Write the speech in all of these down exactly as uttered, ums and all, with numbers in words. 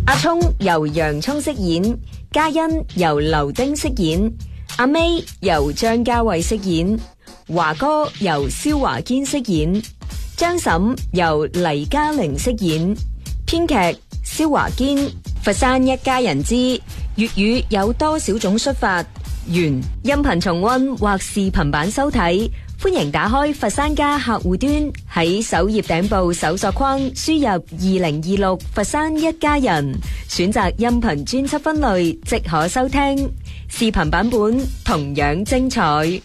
阿聰由洋蔥飾演，嘉欣由劉丁飾演，阿 May 由張家衛飾演，華哥由蕭華堅飾演，張嬸由黎嘉玲飾演。編劇蕭華堅。佛山一家人之粵語有多少種說法？原音頻重溫或視頻版收睇，歡迎打開佛山家客戶端，喺首頁頂部搜索框輸入二零二六佛山一家人，選擇音頻專輯分類即可收聽。視頻版本同樣精彩。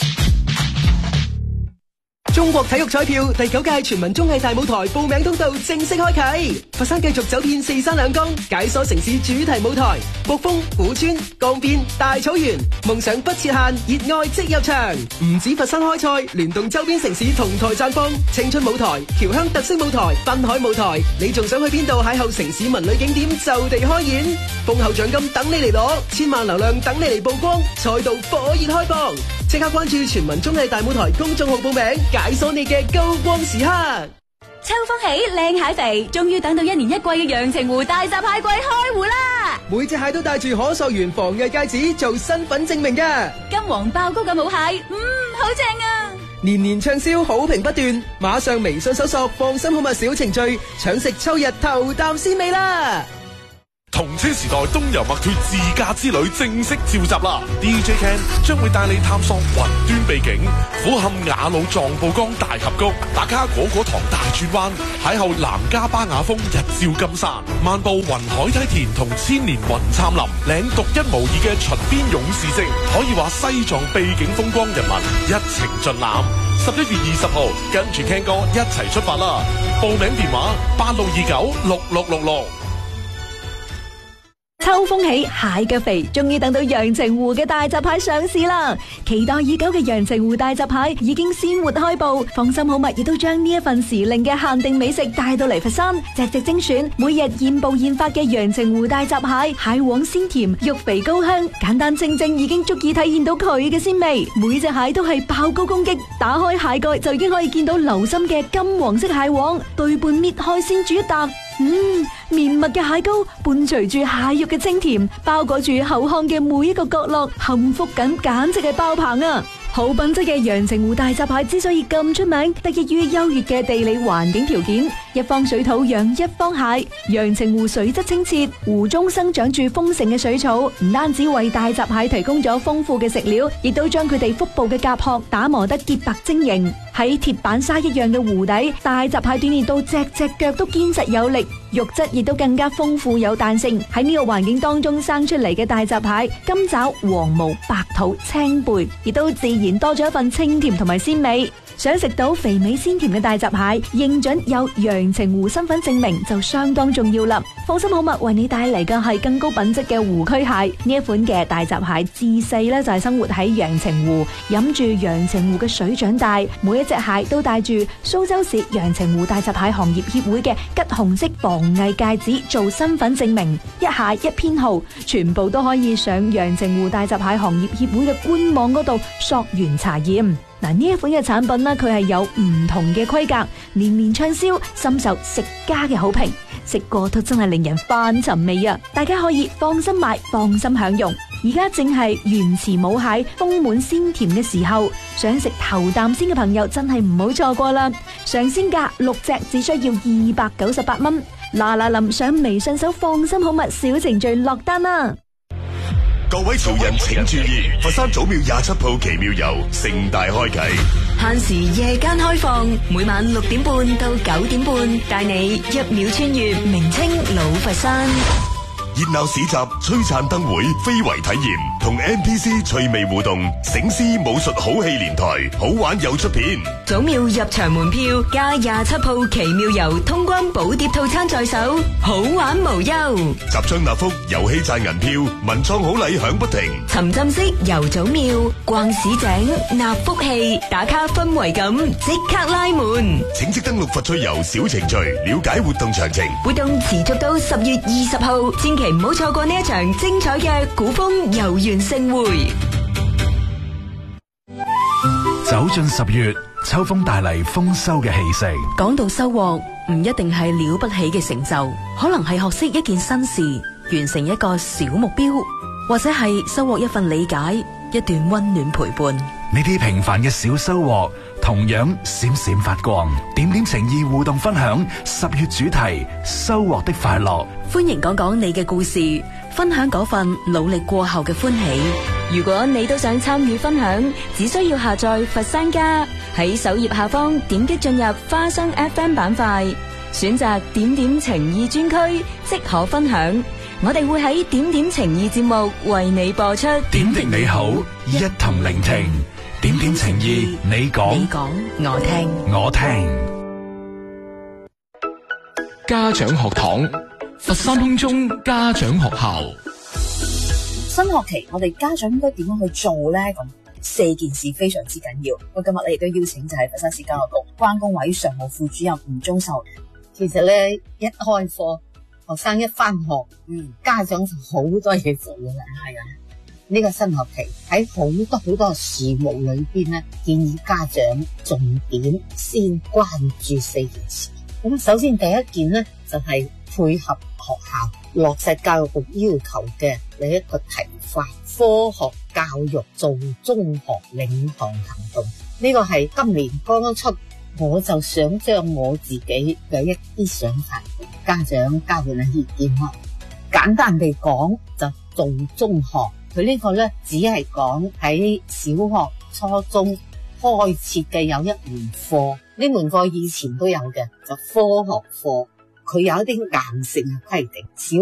中國體育彩票第九屆全民綜藝大舞台報名通道正式開啟，佛山繼續走遍四山兩江，解鎖城市主題舞台，卜蜂、古村、江邊、大草原，夢想不設限，熱愛即入場。唔止佛山開賽，聯動周邊城市同台綻放，青春舞台、僑鄉特色舞台、濱海舞台，你仲想去邊度邂逅城市文旅景點就地開演，豐厚獎金等你嚟攞，千萬流量等你嚟曝光，賽道火熱開放，即刻關注全民綜藝大舞台公眾號報名，解鎖你嘅高光時刻。 秋風起，靚蟹肥，終於等到一年一季嘅陽澄湖大閘蟹季開湖啦！ 每隻蟹都帶住可溯源防偽戒指做身份證明㗎。 金黃爆谷嘅母蟹，嗯，好正啊！ 年年暢銷，好評不斷，馬上微信搜索放心好物小程序，搶食秋日頭啖鮮味啦！ 同車時代東遊墨脫自駕之旅正式召集啦 ！D J Ken 將會帶你探索雲端秘境，俯瞰雅魯藏布江大峽谷，打卡果果塘大轉彎，邂逅南迦巴雅峰日照金山，漫步雲海梯田同千年雲杉林，領獨一無二嘅秦邊勇士跡，可以話西藏秘境風光人民一程盡覽。十一月二十號，跟住 Ken 哥一齊出發啦！報名電話八六二九六六六六。 秋風起，蟹腳肥，終於等到陽澄湖嘅大閘蟹上市啦！期待已久嘅陽澄湖大閘蟹已經鮮活開步，放心好物亦都將呢一份時令嘅限定美食帶到嚟佛山，隻隻精選，每日現捕現發嘅陽澄湖大閘蟹，蟹黃鮮甜，肉肥膏香，簡單清蒸已經足以體現到佢嘅鮮味。每隻蟹都係爆膏攻擊，打開蟹蓋就已經可以見到流心嘅金黃色蟹黃，對半搣開先煮一啖。嗯，綿密嘅蟹膏伴隨住蟹肉嘅清甜，包裹住口腔嘅每一個角落，幸福感簡直係爆棚啊！好品質嘅陽澄湖大閘蟹之所以咁出名，得益於優越嘅地理環境條件，一方水土養一方蟹。陽澄湖水質清澈，湖中生長住豐盛嘅水草，唔單止為大閘蟹提供咗豐富嘅食料，亦都將佢哋腹部嘅甲殼打磨得潔白晶瑩。喺鐵板沙一樣嘅湖底，大閘蟹鍛煉到隻隻腳都堅實有力，肉質亦都更加豐富有彈性。喺呢個環境當中生出嚟嘅大閘蟹，金爪、黃毛、白肚、青背，亦都自然多咗一份清甜同埋鮮味。想食到肥美鮮甜嘅大閘蟹，認準有陽澄湖身份證明就相當重要啦。放心好物為你帶嚟嘅係更高品質嘅湖區蟹，呢一款嘅大閘蟹自細咧就係生活喺陽澄湖，飲住陽澄湖嘅水長大，每一隻蟹都帶住蘇州市陽澄湖大閘蟹行業協會嘅橘紅色防偽戒指做身份證明，一蟹一編號，全部都可以上陽澄湖大閘蟹行業協會嘅官網嗰度溯源查驗。嗱，呢一款嘅產品呢，佢係有唔同嘅規格，年年暢銷，深受食家嘅好評，食過都真係令人翻尋味啊！大家可以放心買，放心享用。而家正係原池母蟹豐滿鮮甜嘅時候，想食頭啖鮮嘅朋友真係唔好錯過啦！上鮮價六隻只需要二百九十八蚊，嗱嗱臨上微信搜放心好物小程序落單啦！ 各位潮人請注意，佛山祖廟廿七號奇妙遊盛大開啟， 限時夜間開放，每晚六點半到九點半，帶你一秒穿越名稱老佛山。 熱鬧市集、璀璨燈會、非遺體驗同 N P C 趣味互動，醒獅武術好戲連台，好玩又出片。 祖廟入場門票加廿七號奇妙遊通關寶碟套餐在手，好玩無憂。 集章納福，遊戲賺銀票，文創好禮響不停。 沉浸式遊祖廟，逛市井，納福氣，打卡氛圍感，即刻拉門。 請即登錄佛趣遊小程序，了解活動詳情。 活動持續到十月二十號，千祈唔好錯過呢一場精彩嘅古風遊園盛會。 走進十月，秋風帶嚟豐收嘅氣息。 講到收穫，唔一定係了不起嘅成就，可能係學識一件新事，完成一個小目標，或者係收穫一份理解，一段溫暖陪伴。 呢啲平凡嘅小收穫，同樣閃閃發光。點點情意互動分享十月主題：收穫的快樂。 歡迎講講你嘅故事，分享嗰份努力過後嘅歡喜。 如果你都想參與分享，只需要下載佛山家，喺首頁下方點擊進入花生 F M 板塊，選擇點點情意專區，即可分享。我哋會喺點點情意節目為你播出。 點滴你好，一同聆聽。點點情意，你講， 你講，我聽， 我聽。 家長學堂，佛山空中家長學校。 新學期我哋家長應該點樣去做呢？咁四件事非常之緊要。我今日咧亦都邀請就係佛山市教育局關工委常務副主任吳忠秀。 其實咧一開課，學生一翻學，嗯，家長就好多嘢做噶啦。係啊，呢個新學期喺好多好多事務裏邊咧，建議家長重點先關注四件事。咁首先第一件咧就係配合學校落實教育局要求嘅另一個提法，科學教育做中學領航行動。呢個係今年剛剛出，我就想將我自己嘅一啲想法同家長交換下意見咯。簡單地講，就做中學，佢呢個咧只係講喺小學、初中開設嘅有一門課，呢門課以前都有嘅，就科學課。佢有一啲硬性嘅規定，小